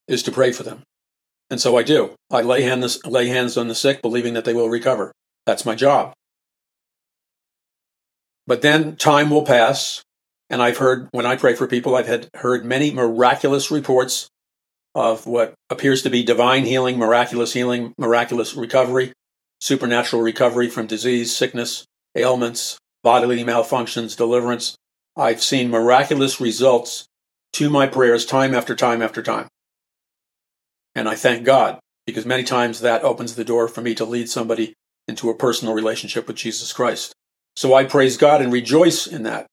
is to pray for them. And so I do. I lay hands on the sick, believing that they will recover. That's my job. But then time will pass, and I've heard, when I pray for people, I've heard many miraculous reports of what appears to be divine healing, miraculous recovery, supernatural recovery from disease, sickness, ailments, bodily malfunctions, deliverance. I've seen miraculous results to my prayers time after time after time. And I thank God, because many times that opens the door for me to lead somebody into a personal relationship with Jesus Christ. So I praise God and rejoice in that.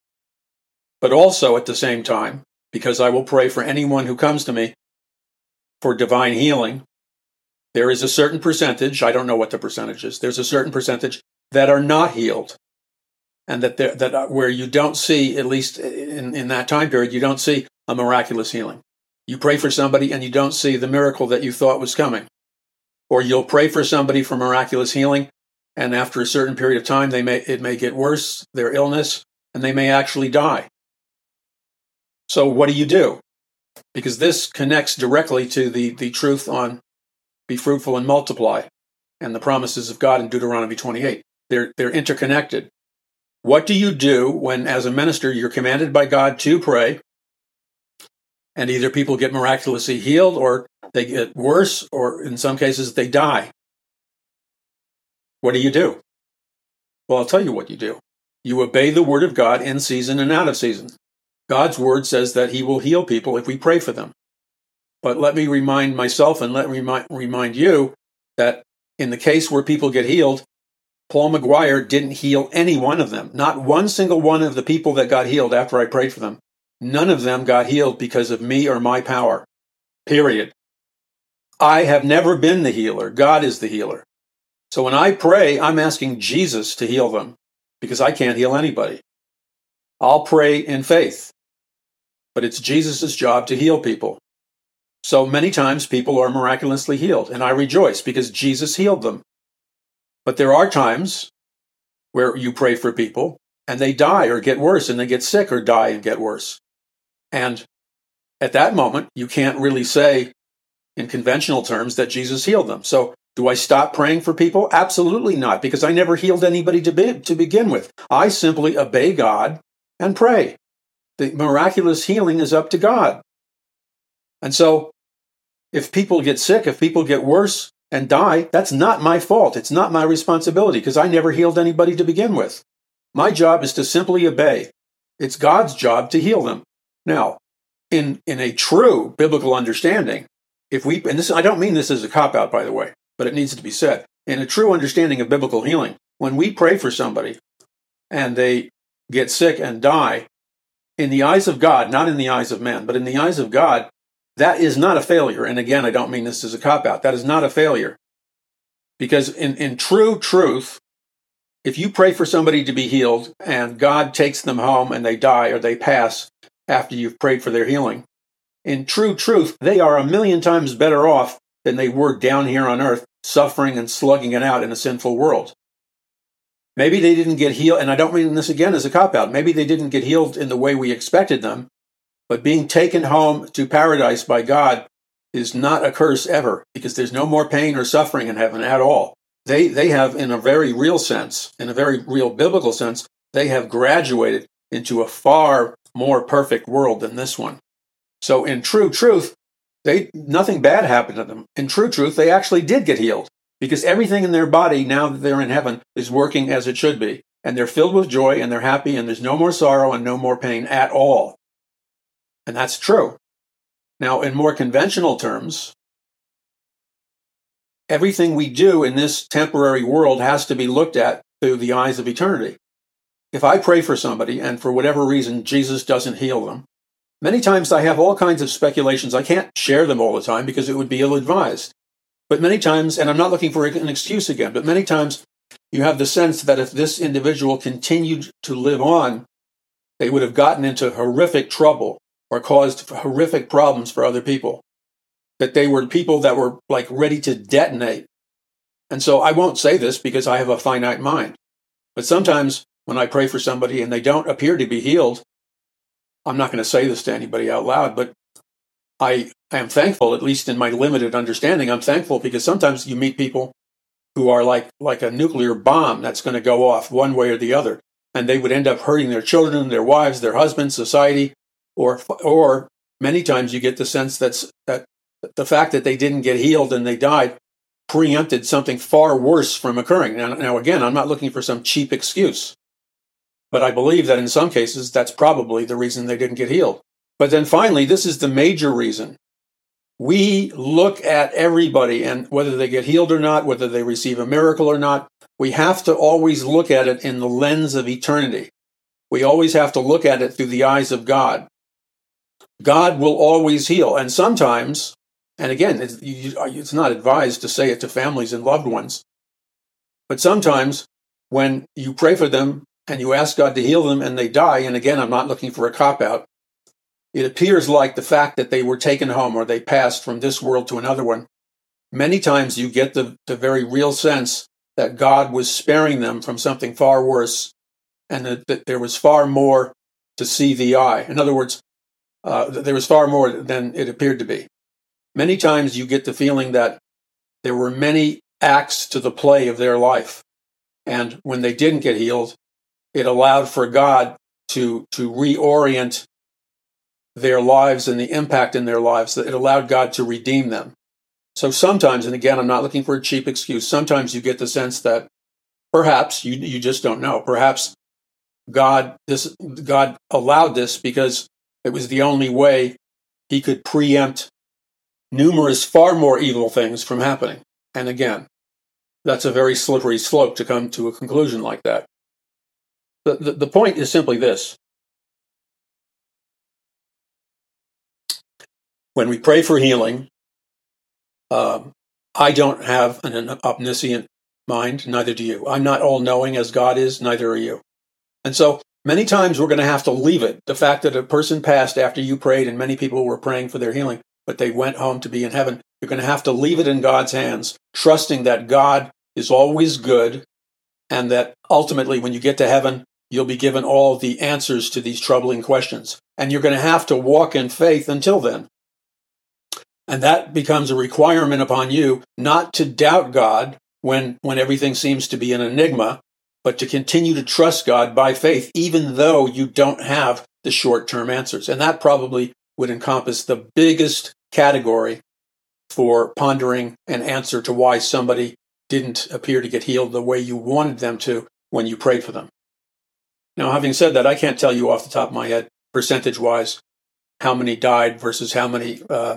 But also at the same time, because I will pray for anyone who comes to me for divine healing, there is a certain percentage, I don't know what the percentage is, there's a certain percentage that are not healed. And that where you don't see, at least in that time period, you don't see a miraculous healing. You pray for somebody and you don't see the miracle that you thought was coming. Or you'll pray for somebody for miraculous healing, and after a certain period of time, it may get worse, their illness, and they may actually die. So what do you do? Because this connects directly to the truth on be fruitful and multiply and the promises of God in Deuteronomy 28. They're interconnected. What do you do when, as a minister, you're commanded by God to pray, and either people get miraculously healed, or they get worse, or in some cases they die? What do you do? Well, I'll tell you what you do. You obey the word of God in season and out of season. God's word says that he will heal people if we pray for them. But let me remind myself and let me remind you that in the case where people get healed, Paul McGuire didn't heal any one of them. Not one single one of the people that got healed after I prayed for them. None of them got healed because of me or my power. Period. I have never been the healer. God is the healer. So when I pray, I'm asking Jesus to heal them, because I can't heal anybody. I'll pray in faith, but it's Jesus' job to heal people. So many times people are miraculously healed, and I rejoice because Jesus healed them. But there are times where you pray for people and they die or get worse, and they get sick or die and get worse. And at that moment, you can't really say in conventional terms that Jesus healed them. So do I stop praying for people? Absolutely not, because I never healed anybody to begin with. I simply obey God and pray. The miraculous healing is up to God. And so if people get sick, if people get worse and die, that's not my fault. It's not my responsibility, because I never healed anybody to begin with. My job is to simply obey. It's God's job to heal them. Now, in a true biblical understanding, and this, I don't mean this as a cop-out, by the way, but it needs to be said. In a true understanding of biblical healing, when we pray for somebody and they get sick and die, in the eyes of God, not in the eyes of men, but in the eyes of God, that is not a failure. And again, I don't mean this as a cop-out. That is not a failure. Because in true truth, if you pray for somebody to be healed and God takes them home and they die or they pass after you've prayed for their healing, in true truth, they are 1,000,000 times better off than they were down here on earth, suffering and slugging it out in a sinful world. Maybe they didn't get healed, and I don't mean this again as a cop-out. Maybe they didn't get healed in the way we expected them, but being taken home to paradise by God is not a curse ever, because there's no more pain or suffering in heaven at all. They have, in a very real sense, in a very real biblical sense, they have graduated into a far more perfect world than this one. So in true truth, nothing bad happened to them. In true truth, they actually did get healed, because everything in their body, now that they're in heaven, is working as it should be. And they're filled with joy, and they're happy, and there's no more sorrow and no more pain at all. And that's true. Now, in more conventional terms, everything we do in this temporary world has to be looked at through the eyes of eternity. If I pray for somebody, and for whatever reason Jesus doesn't heal them, many times I have all kinds of speculations. I can't share them all the time because it would be ill-advised. But many times, and I'm not looking for an excuse again, but many times you have the sense that if this individual continued to live on, they would have gotten into horrific trouble or caused horrific problems for other people. That they were people that were like ready to detonate. And so I won't say this because I have a finite mind. But sometimes when I pray for somebody and they don't appear to be healed, I'm not going to say this to anybody out loud, but I am thankful, at least in my limited understanding, I'm thankful because sometimes you meet people who are like a nuclear bomb that's going to go off one way or the other, and they would end up hurting their children, their wives, their husbands, society, or many times you get the sense that the fact that they didn't get healed and they died preempted something far worse from occurring. Now again, I'm not looking for some cheap excuse, but I believe that in some cases that's probably the reason they didn't get healed. But then finally, this is the major reason. We look at everybody, and whether they get healed or not, whether they receive a miracle or not, we have to always look at it in the lens of eternity. We always have to look at it through the eyes of God. God will always heal. And sometimes, and again, it's not advised to say it to families and loved ones, but sometimes when you pray for them and you ask God to heal them and they die, and again, I'm not looking for a cop-out, it appears like the fact that they were taken home or they passed from this world to another one. Many times you get the very real sense that God was sparing them from something far worse, and that there was far more to see the eye. In other words, there was far more than it appeared to be. Many times you get the feeling that there were many acts to the play of their life, and when they didn't get healed, it allowed for God to reorient their lives and the impact in their lives, that it allowed God to redeem them. So sometimes, and again, I'm not looking for a cheap excuse, sometimes you get the sense that perhaps, you just don't know, perhaps God allowed this because it was the only way he could preempt numerous, far more evil things from happening. And again, that's a very slippery slope to come to a conclusion like that. The point is simply this. When we pray for healing, I don't have an omniscient mind, neither do you. I'm not all-knowing as God is, neither are you. And so many times we're going to have to leave it. The fact that a person passed after you prayed and many people were praying for their healing, but they went home to be in heaven, you're going to have to leave it in God's hands, trusting that God is always good and that ultimately when you get to heaven, you'll be given all the answers to these troubling questions. And you're going to have to walk in faith until then. And that becomes a requirement upon you not to doubt God when everything seems to be an enigma, but to continue to trust God by faith, even though you don't have the short-term answers. And that probably would encompass the biggest category for pondering an answer to why somebody didn't appear to get healed the way you wanted them to when you prayed for them. Now, having said that, I can't tell you off the top of my head, percentage-wise, how many died versus how many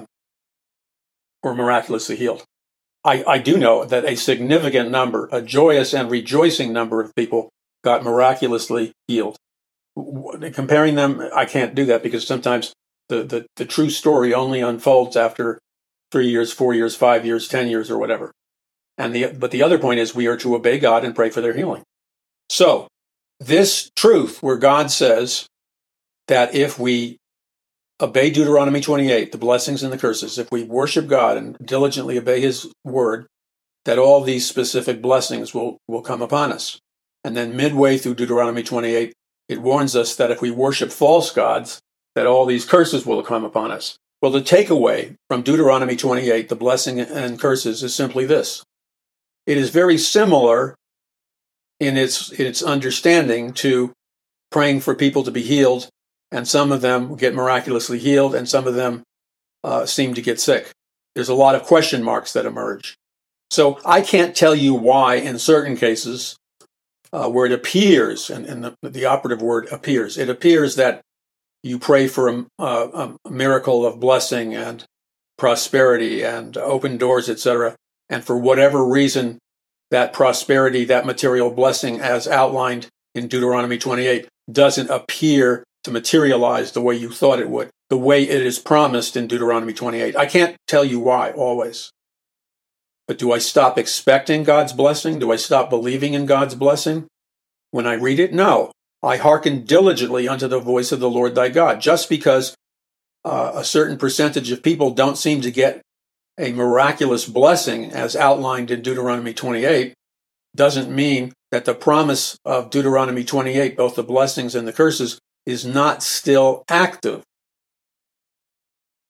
were miraculously healed. I do know that a significant number, a joyous and rejoicing number of people got miraculously healed. Comparing them, I can't do that because sometimes the true story only unfolds after 3 years, 4 years, 5 years, 10 years, or whatever. But the other point is we are to obey God and pray for their healing. So this truth where God says that if we obey Deuteronomy 28, the blessings and the curses, if we worship God and diligently obey his word, that all these specific blessings will come upon us. And then midway through Deuteronomy 28, it warns us that if we worship false gods, that all these curses will come upon us. Well, the takeaway from Deuteronomy 28, the blessing and curses, is simply this. It is very similar in its understanding to praying for people to be healed, and some of them get miraculously healed, and some of them seem to get sick. There's a lot of question marks that emerge. So I can't tell you why in certain cases where it appears, and the operative word appears, it appears that you pray for a miracle of blessing and prosperity and open doors, etc., and for whatever reason, that prosperity, that material blessing as outlined in Deuteronomy 28 doesn't appear to materialize the way you thought it would, the way it is promised in Deuteronomy 28. I can't tell you why, always. But do I stop expecting God's blessing? Do I stop believing in God's blessing when I read it? No. I hearken diligently unto the voice of the Lord thy God. Just because a certain percentage of people don't seem to get a miraculous blessing as outlined in Deuteronomy 28 doesn't mean that the promise of Deuteronomy 28, both the blessings and the curses, is not still active.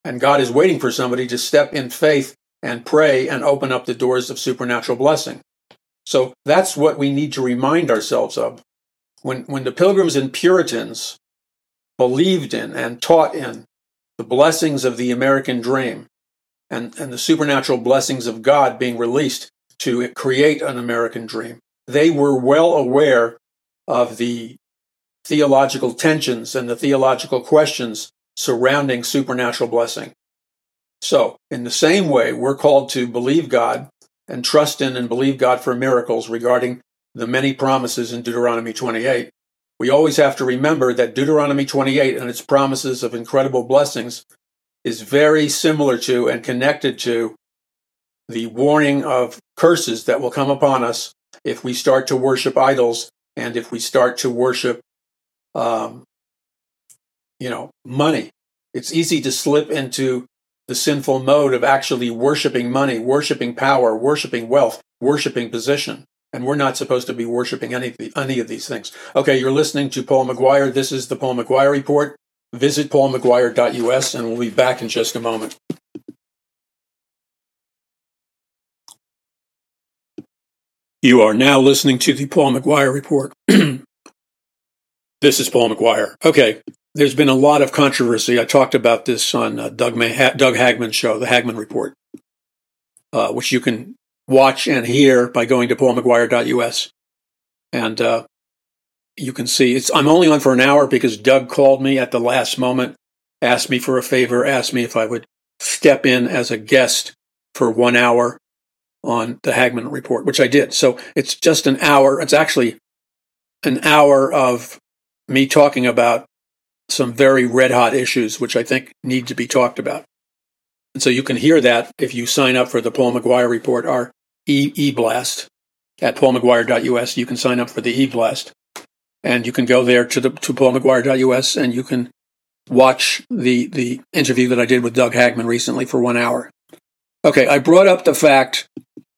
And God is waiting for somebody to step in faith and pray and open up the doors of supernatural blessing. So that's what we need to remind ourselves of. When the Pilgrims and Puritans believed in and taught in the blessings of the American dream and the supernatural blessings of God being released to create an American dream, they were well aware of the theological tensions and the theological questions surrounding supernatural blessing. So, in the same way, we're called to believe God and trust in and believe God for miracles regarding the many promises in Deuteronomy 28. We always have to remember that Deuteronomy 28 and its promises of incredible blessings is very similar to and connected to the warning of curses that will come upon us if we start to worship idols and if we start to worship, money. It's easy to slip into the sinful mode of actually worshiping money, worshiping power, worshiping wealth, worshiping position. And we're not supposed to be worshiping any of these things. Okay, you're listening to Paul McGuire. This is the Paul McGuire Report. Visit paulmcguire.us, and we'll be back in just a moment. You are now listening to the Paul McGuire Report. This is Paul McGuire. Okay, there's been a lot of controversy. I talked about this on Doug Hagman's show, the Hagman Report, which you can watch and hear by going to paulmcguire.us. And you can see I'm only on for an hour because Doug called me at the last moment, asked me for a favor, asked me if I would step in as a guest for 1 hour on the Hagman Report, which I did. So it's just an hour. It's actually an hour of me talking about some very red hot issues, which I think need to be talked about. And so you can hear that if you sign up for the Paul McGuire Report, our e-blast at paulmcguire.us. You can sign up for the e-blast, and you can go there to paulmcguire.us, and you can watch the interview that I did with Doug Hagman recently for 1 hour. Okay, I brought up the fact,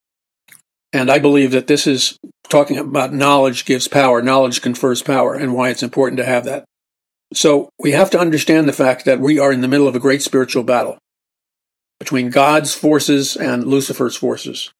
and I believe that this is talking about knowledge gives power, knowledge confers power, and why it's important to have that. So we have to understand the fact that we are in the middle of a great spiritual battle between God's forces and Lucifer's forces.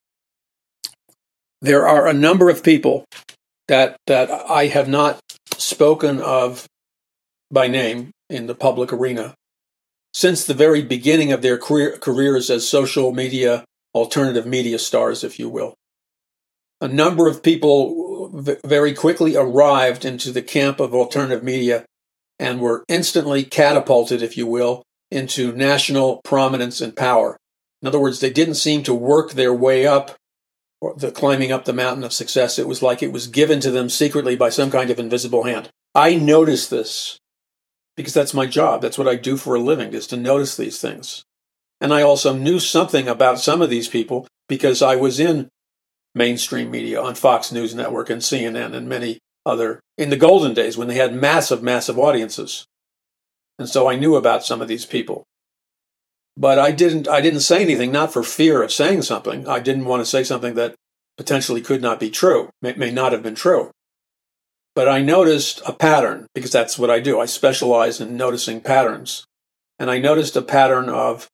There are a number of people that I have not spoken of by name in the public arena since the very beginning of their careers as social media, alternative media stars, if you will. A number of people very quickly arrived into the camp of alternative media and were instantly catapulted, if you will, into national prominence and power. In other words, they didn't seem to work their way up, or climbing up the mountain of success. It was like it was given to them secretly by some kind of invisible hand. I noticed this because that's my job. That's what I do for a living, is to notice these things. And I also knew something about some of these people because I was in mainstream media on Fox News Network and CNN and many other, in the golden days when they had massive, massive audiences. And so I knew about some of these people. But I didn't say anything, not for fear of saying something. I didn't want to say something that potentially could not be true, may not have been true. But I noticed a pattern, because that's what I do. I specialize in noticing patterns. And I noticed a pattern of,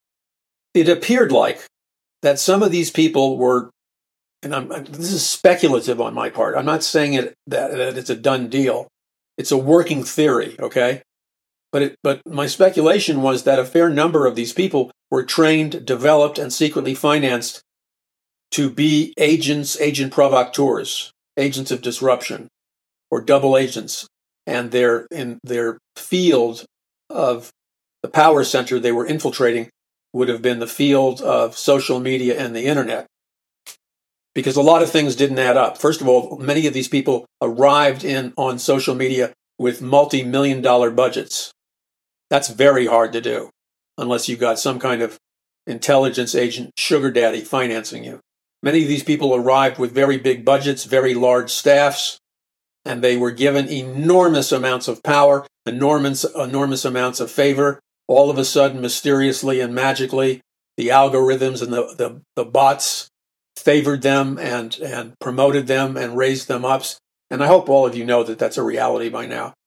it appeared like that some of these people were, and this is speculative on my part. I'm not saying that it's a done deal. It's a working theory, okay? But my speculation was that a fair number of these people were trained, developed, and secretly financed to be agent provocateurs, agents of disruption, or double agents. And in their field of the power center they were infiltrating would have been the field of social media and the internet. Because a lot of things didn't add up. First of all, many of these people arrived on social media with multi-million-dollar budgets. That's very hard to do unless you got some kind of intelligence agent, sugar daddy financing you. Many of these people arrived with very big budgets, very large staffs, and they were given enormous amounts of power, enormous amounts of favor. All of a sudden, mysteriously and magically, the algorithms and the bots favored them and promoted them and raised them up. And I hope all of you know that that's a reality by now.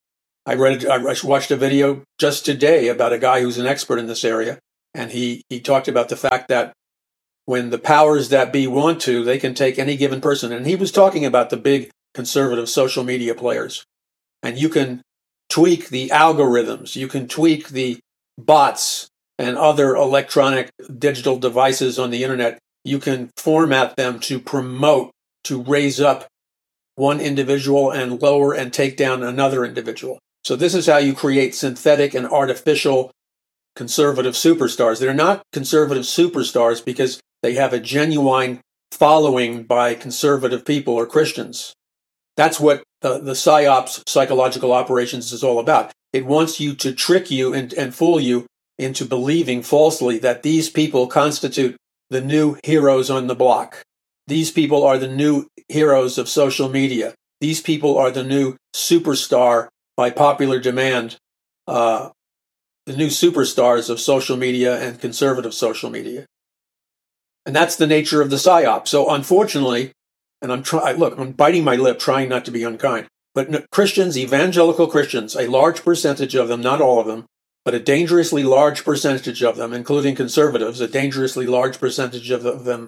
I watched a video just today about a guy who's an expert in this area, and he talked about the fact that when the powers that be want to, they can take any given person. And he was talking about the big conservative social media players. And you can tweak the algorithms, you can tweak the bots and other electronic digital devices on the internet. You can format them to promote, to raise up one individual and lower and take down another individual. So this is how you create synthetic and artificial conservative superstars. They're not conservative superstars because they have a genuine following by conservative people or Christians. That's what the PSYOPs, psychological operations, is all about. It wants you to trick you and fool you into believing falsely that these people constitute the new heroes on the block. These people are the new heroes of social media. These people are the new superstar by popular demand, the new superstars of social media and conservative social media. And that's the nature of the PSYOP. So unfortunately, and I'm biting my lip, trying not to be unkind, but Christians, evangelical Christians, a large percentage of them, not all of them, but a dangerously large percentage of them, including conservatives, a dangerously large percentage of them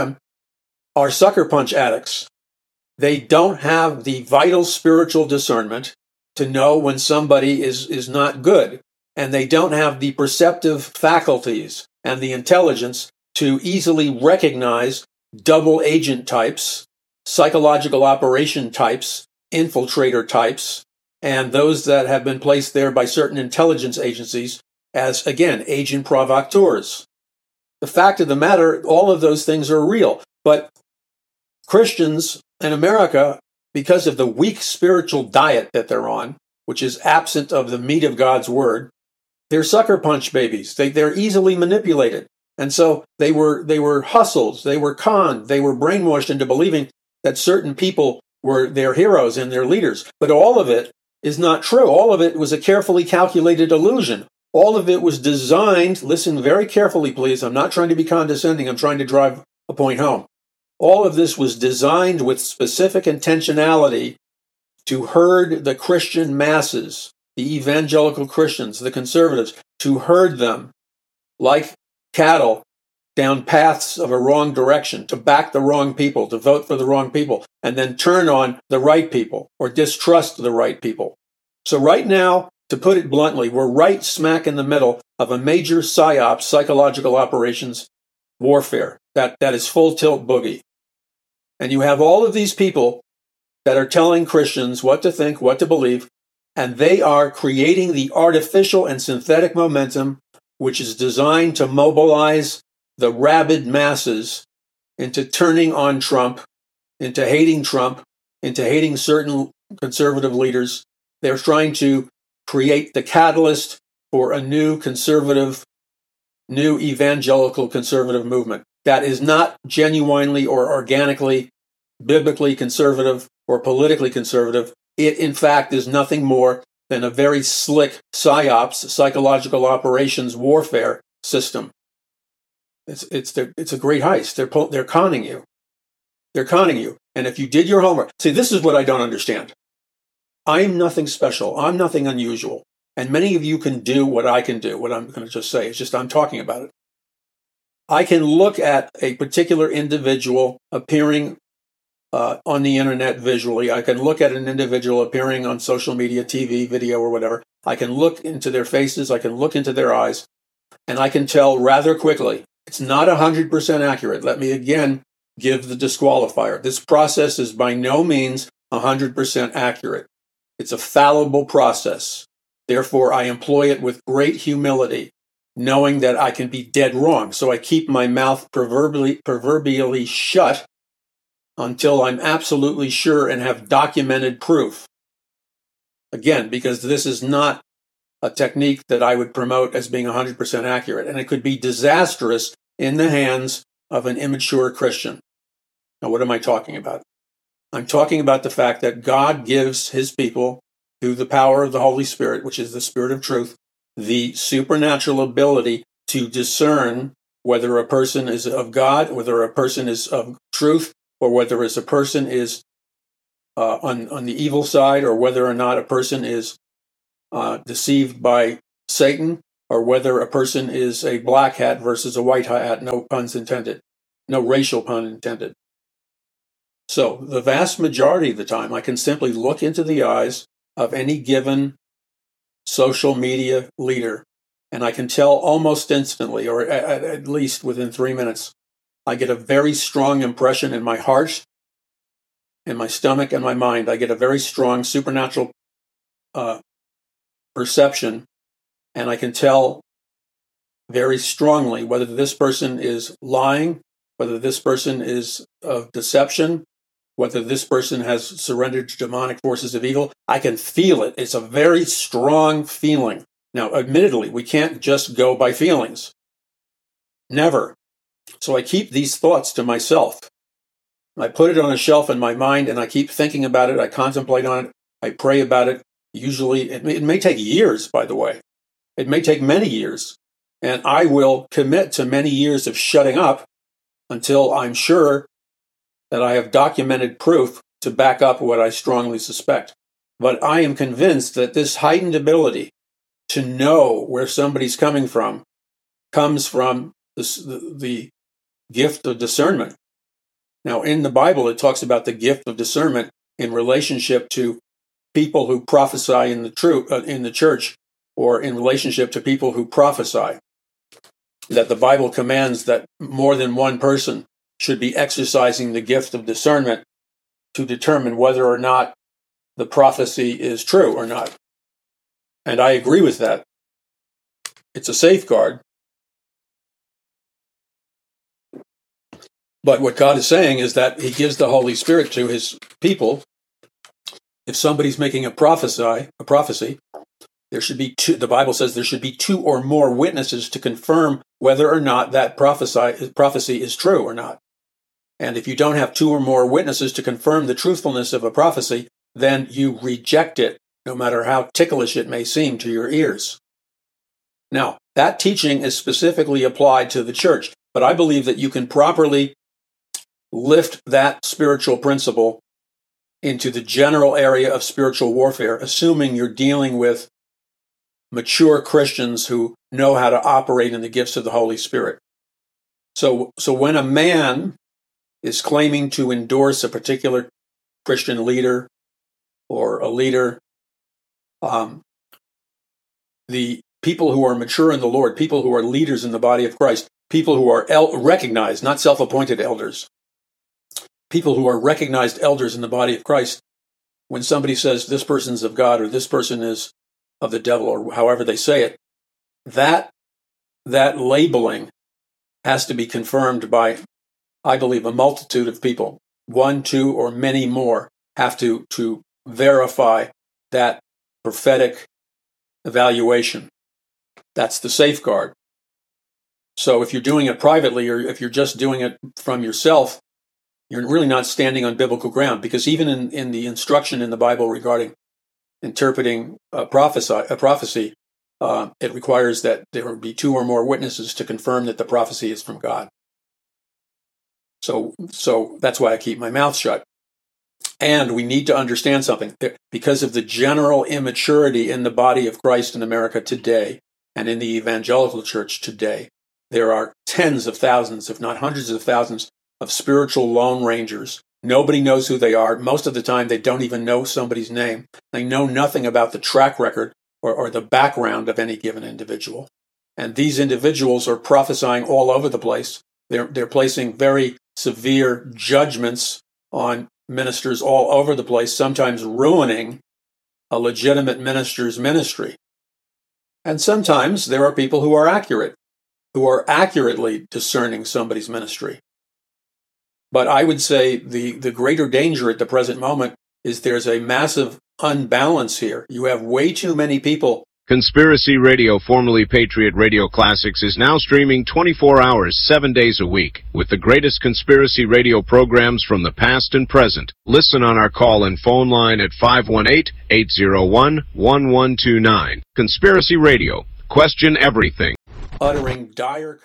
are sucker punch addicts. They don't have the vital spiritual discernment to know when somebody is not good, and they don't have the perceptive faculties and the intelligence to easily recognize double agent types, psychological operation types, infiltrator types, and those that have been placed there by certain intelligence agencies as, again, agent provocateurs. The fact of the matter, all of those things are real. But Christians in America, because of the weak spiritual diet that they're on, which is absent of the meat of God's word, they're sucker punch babies. They're easily manipulated. And so they were hustled, they were conned, they were brainwashed into believing that certain people were their heroes and their leaders. But all of it is not true. All of it was a carefully calculated illusion. All of it was designed, listen very carefully, please. I'm not trying to be condescending. I'm trying to drive a point home. All of this was designed with specific intentionality to herd the Christian masses, the evangelical Christians, the conservatives, to herd them like cattle down paths of a wrong direction, to back the wrong people, to vote for the wrong people, and then turn on the right people or distrust the right people. So right now, to put it bluntly, we're right smack in the middle of a major PSYOP, psychological operations warfare that is full tilt boogie. And you have all of these people that are telling Christians what to think, what to believe, and they are creating the artificial and synthetic momentum which is designed to mobilize the rabid masses into turning on Trump, into hating certain conservative leaders. They're trying to create the catalyst for a new evangelical conservative movement that is not genuinely or organically, biblically conservative or politically conservative. It, in fact, is nothing more than a very slick PSYOPs, psychological operations warfare system. It's a great heist. They're conning you. They're conning you. And if you did your homework, see, this is what I don't understand. I'm nothing special. I'm nothing unusual. And many of you can do what I can do, what I'm going to just say. It's just I'm talking about it. I can look at a particular individual appearing on the internet visually. I can look at an individual appearing on social media, TV, video, or whatever. I can look into their faces. I can look into their eyes. And I can tell rather quickly. It's not 100% accurate. Let me again give the disqualifier. This process is by no means 100% accurate. It's a fallible process. Therefore, I employ it with great humility, knowing that I can be dead wrong. So I keep my mouth proverbially shut until I'm absolutely sure and have documented proof. Again, because this is not a technique that I would promote as being 100% accurate, and it could be disastrous in the hands of an immature Christian. Now, what am I talking about? I'm talking about the fact that God gives his people, through the power of the Holy Spirit, which is the Spirit of truth, the supernatural ability to discern whether a person is of God, whether a person is of truth, or whether a person is on the evil side, or whether or not a person is deceived by Satan, or whether a person is a black hat versus a white hat, no puns intended, no racial pun intended. So the vast majority of the time, I can simply look into the eyes of any given social media leader, and I can tell almost instantly, or at least within 3 minutes, I get a very strong impression in my heart, in my stomach, and my mind. I get a very strong supernatural perception, and I can tell very strongly whether this person is lying, whether this person is of deception, whether this person has surrendered to demonic forces of evil. I can feel it. It's a very strong feeling. Now, admittedly, we can't just go by feelings. Never. So I keep these thoughts to myself. I put it on a shelf in my mind, and I keep thinking about it. I contemplate on it. I pray about it. Usually, it may take years, by the way. It may take many years. And I will commit to many years of shutting up until I'm sure that I have documented proof to back up what I strongly suspect. But I am convinced that this heightened ability to know where somebody's coming from comes from the gift of discernment. Now, in the Bible, it talks about the gift of discernment in relationship to people who prophesy in the church, or in relationship to people who prophesy. That the Bible commands that more than one person should be exercising the gift of discernment to determine whether or not the prophecy is true or not. And I agree with that. It's a safeguard. But what God is saying is that he gives the Holy Spirit to his people. If somebody's making a prophecy, there should be two. The Bible says there should be 2 or more witnesses to confirm whether or not that prophecy is true or not. And if you don't have 2 or more witnesses to confirm the truthfulness of a prophecy, then you reject it, no matter how ticklish it may seem to your ears. Now, that teaching is specifically applied to the church, but I believe that you can properly lift that spiritual principle into the general area of spiritual warfare, assuming you're dealing with mature Christians who know how to operate in the gifts of the Holy Spirit. So when a man is claiming to endorse a particular Christian leader or a leader, the people who are mature in the Lord, people who are leaders in the body of Christ, people who are recognized, not self-appointed elders, people who are recognized elders in the body of Christ, when somebody says this person's of God or this person is of the devil, or however they say it, that labeling has to be confirmed by, I believe, a multitude of people. 1, 2, or many more have to verify that prophetic evaluation. That's the safeguard. So if you're doing it privately, or if you're just doing it from yourself, you're really not standing on biblical ground, because even in the instruction in the Bible regarding interpreting a prophecy, it requires that there be 2 or more witnesses to confirm that the prophecy is from God. So that's why I keep my mouth shut. And we need to understand something. Because of the general immaturity in the body of Christ in America today, and in the evangelical church today, there are tens of thousands, if not hundreds of thousands, of spiritual lone rangers. Nobody knows who they are. Most of the time, they don't even know somebody's name. They know nothing about the track record or the background of any given individual. And these individuals are prophesying all over the place. They're placing very severe judgments on ministers all over the place, sometimes ruining a legitimate minister's ministry. And sometimes there are people who are accurately discerning somebody's ministry. But I would say the greater danger at the present moment is there's a massive unbalance here. You have way too many people. Conspiracy Radio, formerly Patriot Radio Classics, is now streaming 24 hours, 7 days a week, with the greatest conspiracy radio programs from the past and present. Listen on our call-in phone line at 518-801-1129. Conspiracy Radio. Question everything. Uttering dire...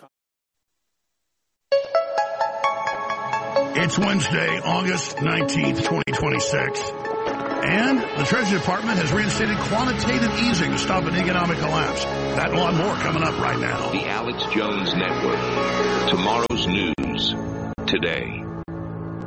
It's Wednesday, August 19th, 2026. And the Treasury Department has reinstated quantitative easing to stop an economic collapse. That and a lot more coming up right now. The Alex Jones Network. Tomorrow's news today.